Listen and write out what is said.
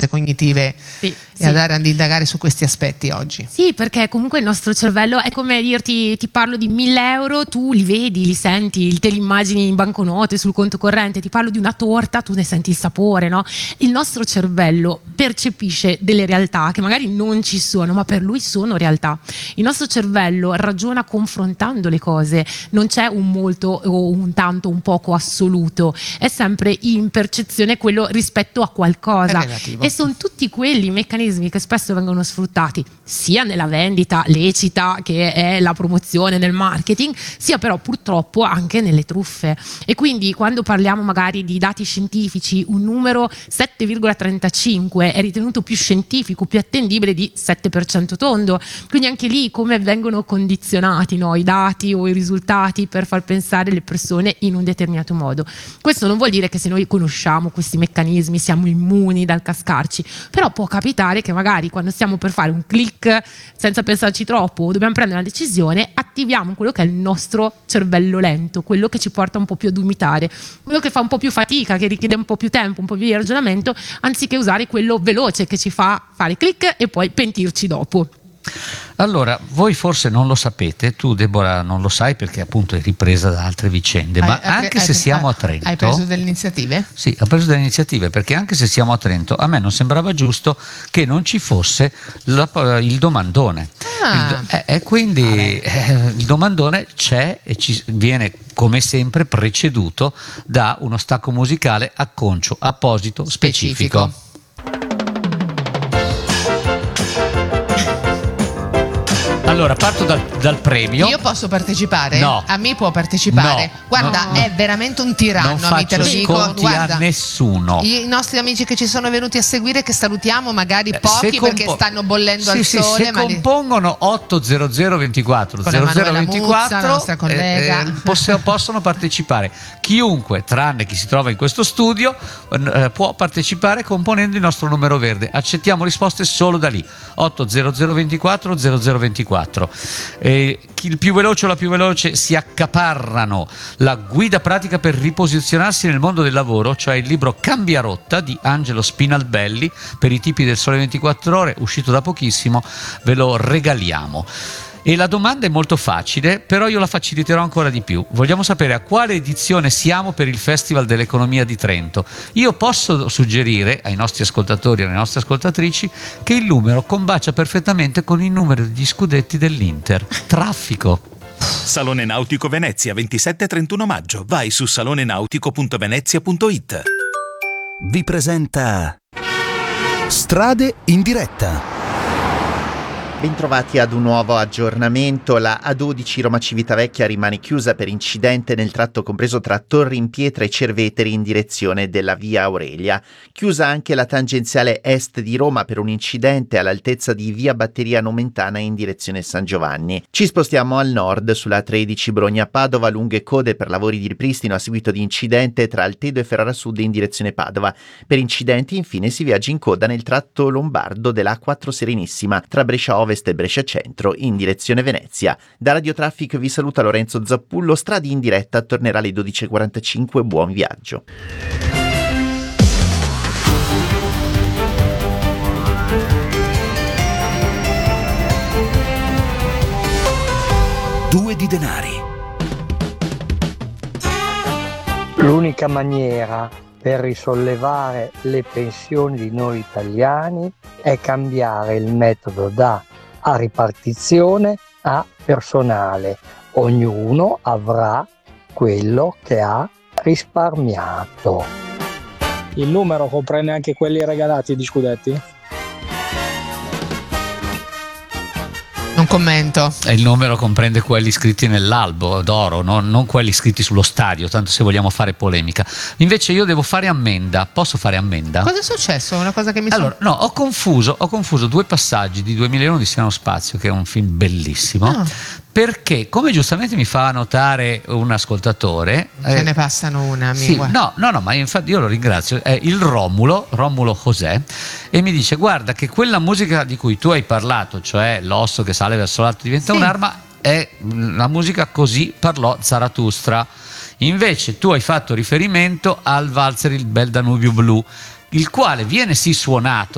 scienze cognitive e andare ad indagare su questi aspetti oggi. Sì, perché comunque il nostro cervello è come dirti, ti parlo di 1.000 euro, tu li vedi, li senti, te li immagini in banconote, sul conto corrente. Ti parlo di una torta, tu ne senti il sapore, no? Il nostro cervello percepisce delle realtà che magari non ci sono, ma per lui sono realtà. Il nostro cervello ragiona confrontando le cose, non c'è un molto o un tanto, un poco assoluto, è sempre in percezione quello rispetto a qualcosa, e sono tutti quelli meccanismi che spesso vengono sfruttati sia nella vendita lecita, che è la promozione nel marketing, sia però purtroppo anche nelle truffe. E quindi quando parliamo magari di dati scientifici, un numero 7,35 è ritenuto più scientifico, più attendibile di 7% tondo. Quindi anche lì come vengono condizionati, no, i dati o i risultati per far pensare le persone in un determinato modo. Questo non vuol dire che se noi conosciamo questi meccanismi siamo immuni dal cascarci, però può capitare che magari quando stiamo per fare un click senza pensarci troppo o dobbiamo prendere una decisione, attiviamo quello che è il nostro cervello lento, quello che ci porta un po' più a dumitare, quello che fa un po' più fatica, che richiede un po' più tempo, un po' più di ragionamento, anziché usare quello veloce che ci fa fare click e poi pentirci dopo. Allora, voi forse non lo sapete, tu Deborah non lo sai perché appunto è ripresa da altre vicende, ma anche se siamo a Trento... Hai preso delle iniziative? Sì, ho preso delle iniziative, perché anche se siamo a Trento a me non sembrava giusto che non ci fosse il domandone. E quindi il domandone c'è e ci viene come sempre preceduto da uno stacco musicale acconcio, apposito, specifico. Allora, parto dal premio. Io posso partecipare? No. A me può partecipare? No. Guarda, No. è veramente un tiranno, Non a me te lo faccio dico. sconti Guarda, a nessuno. I nostri amici che ci sono venuti a seguire, che salutiamo, magari pochi perché stanno bollendo al sole. Se compongono 800 24 Con Emanuela 0024 Muzza, la nostra collega. Possono partecipare. Chiunque, tranne chi si trova in questo studio, può partecipare componendo il nostro numero verde. Accettiamo risposte solo da lì, 800 24 0024. Il più veloce o la più veloce si accaparrano la guida pratica per riposizionarsi nel mondo del lavoro, cioè il libro Cambia rotta di Angelo Spinalbelli per i tipi del Sole 24 Ore, uscito da pochissimo, ve lo regaliamo. E la domanda è molto facile, però io la faciliterò ancora di più. Vogliamo sapere a quale edizione siamo per il Festival dell'Economia di Trento. Io posso suggerire ai nostri ascoltatori e alle nostre ascoltatrici che il numero combacia perfettamente con il numero degli scudetti dell'Inter. Traffico. Salone Nautico Venezia, 27-31 maggio. Vai su salonenautico.venezia.it. Vi presenta Strade in diretta. Bentrovati ad un nuovo aggiornamento. La A12 Roma Civitavecchia rimane chiusa per incidente nel tratto compreso tra Torri in Pietra e Cerveteri in direzione della via Aurelia. Chiusa anche la tangenziale est di Roma per un incidente all'altezza di via Batteria Nomentana in direzione San Giovanni. Ci spostiamo al nord sulla 13 Bologna-Padova, lunghe code per lavori di ripristino a seguito di incidente tra Altedo e Ferrara Sud in direzione Padova. Per incidenti infine si viaggia in coda nel tratto lombardo della A4 Serenissima tra Brescia Ovest e Brescia Centro in direzione Venezia. Da Radio Traffic vi saluta Lorenzo Zappullo. Stradi in diretta tornerà alle 12.45. Buon viaggio. Due di denari. L'unica maniera per risollevare le pensioni di noi italiani è cambiare il metodo da a ripartizione a personale. Ognuno avrà quello che ha risparmiato. Il numero comprende anche quelli regalati di scudetti? Non commento. Il numero comprende quelli scritti nell'albo d'oro, non quelli scritti sullo stadio, tanto se vogliamo fare polemica. Invece io devo fare ammenda. Posso fare ammenda? Cosa è successo? Una cosa che mi No, ho confuso due passaggi di 2001 di Siano Spazio, che è un film bellissimo, perché, come giustamente mi fa notare un ascoltatore, ce ne passano una, sì, no, ma infatti io lo ringrazio, è il Romulo José, e mi dice: guarda che quella musica di cui tu hai parlato, cioè l'osso che sale verso l'alto diventa un'arma, è la musica Così parlò Zarathustra. Invece tu hai fatto riferimento al valzer Il bel Danubio blu, il quale viene sì suonato